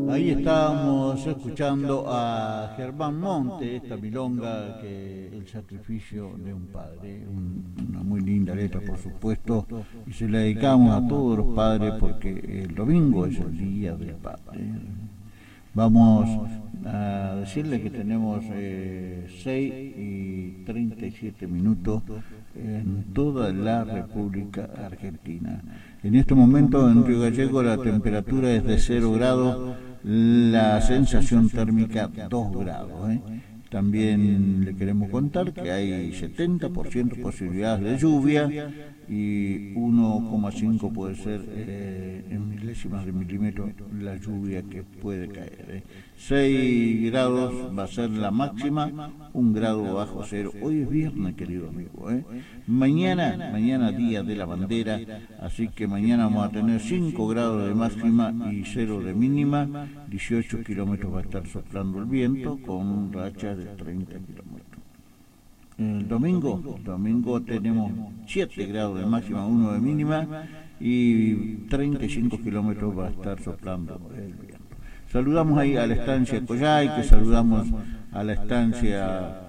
Ahí estábamos escuchando a Germán Monte, esta milonga, que el sacrificio de un padre, una muy linda letra por supuesto, y se la dedicamos a todos los padres porque el domingo es el día del padre. Vamos a decirle que tenemos 6:37 en toda la República Argentina. En este momento en Río Gallegos la temperatura es de 0 grados, la sensación térmica 2 grados. También le queremos contar que hay 70% posibilidades de lluvia y 1,5 puede ser en milésimas de milímetro la lluvia que puede caer. 6 grados va a ser la máxima, 1 grado bajo cero. Hoy es viernes, querido amigo. Mañana día de la bandera, así que mañana vamos a tener 5 grados de máxima y 0 de mínima, 18 kilómetros va a estar soplando el viento con rachas de 30 kilómetros. El domingo tenemos 7 grados de máxima, 1 de mínima y 35 kilómetros va a estar soplando el viento. Saludamos ahí a la estancia Coyhaique, saludamos a la estancia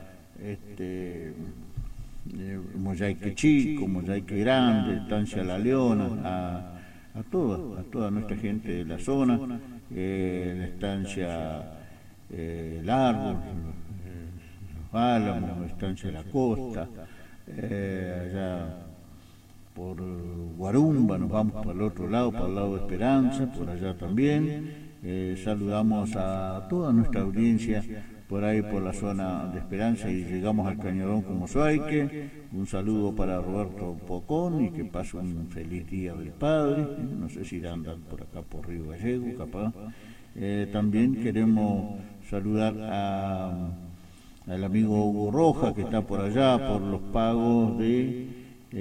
Moyhaique Chico, Moyhaique Grande, estancia La Leona, a toda nuestra gente de la zona, la estancia El Árbol, Álamos, estancia La Costa, allá por Guarumba, nos vamos para el otro lado, para el lado de Esperanza, por allá también. Saludamos a toda nuestra audiencia por ahí por la zona de Esperanza y llegamos al Cañadón como Comozoaique. Un saludo para Roberto Pocón y que pase un feliz día del padre. No sé si irá a andar por acá por Río Gallegos, capaz. También queremos saludar al amigo Hugo Rojas, que está por allá por los pagos de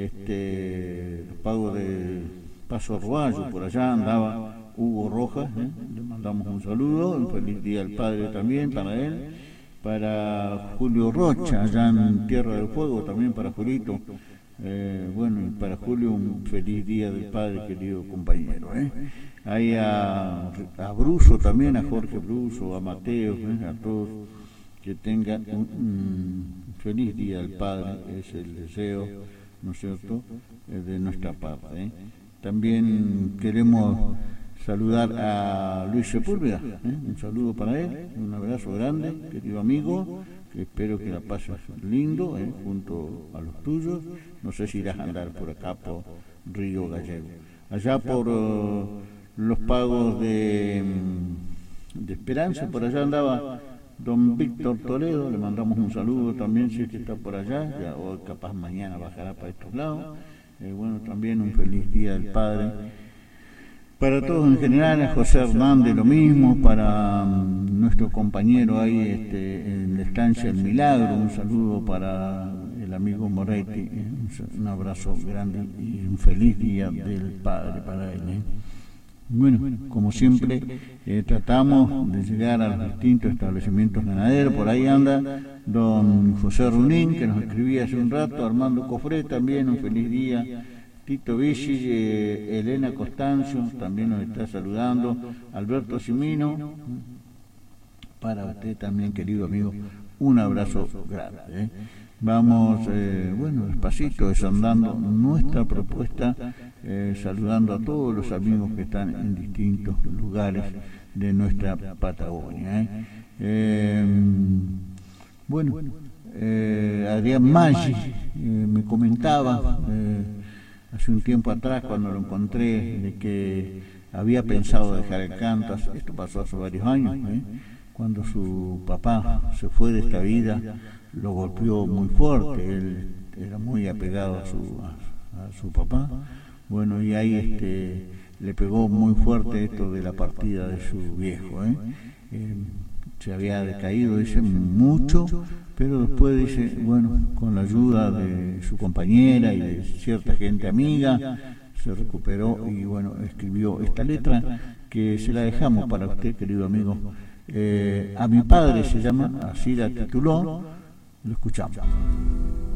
Paso Arroyo, por allá andaba Hugo Rojas, le mandamos un saludo, un feliz día al padre también para él, para Julio Rocha allá en Tierra del Fuego también para Julito, y para Julio un feliz día del padre, querido compañero. Ahí a Bruso también, a Jorge Bruso, a Mateo, a todos que tengan un feliz día del padre, es el deseo, ¿no es cierto?, de nuestra parte. También queremos saludar a Luis Sepúlveda, un saludo para él, un abrazo grande, querido amigo, que espero que la pases lindo, junto a los tuyos. No sé si irás a andar por acá, por Río Gallegos. Allá por los pagos de Esperanza, por allá andaba don Víctor Toledo, le mandamos un saludo también, si es que está por allá, o capaz mañana bajará para estos lados. También un feliz día del padre. Para todos en general, a José Hernández lo mismo, para nuestro compañero ahí en la estancia El Milagro, un saludo para el amigo Moretti, un abrazo grande y un feliz día del padre para él. Como siempre, tratamos de llegar a los distintos establecimientos ganaderos. Por ahí anda don José Runín, que nos escribía hace un rato, Armando Cofré también, un feliz día. Tito Vichy, Elena Costancio también nos está saludando, Alberto Simino, para usted también, querido amigo, un abrazo grande. Vamos, despacito, desandando nuestra propuesta, saludando a todos los amigos que están en distintos lugares de nuestra Patagonia. Adrián Maggi me comentaba hace un tiempo atrás, cuando lo encontré, de que había pensado dejar el canto. Esto pasó hace varios años, cuando su papá se fue de esta vida, lo golpeó muy fuerte. Él era muy apegado a su papá. Y ahí le pegó muy fuerte esto de la partida de su viejo. Se había decaído, dice, mucho, pero después dice, con la ayuda de su compañera y de cierta gente amiga, se recuperó y escribió esta letra que se la dejamos para usted, querido amigo. A mi padre se llama, así la tituló, lo escuchamos.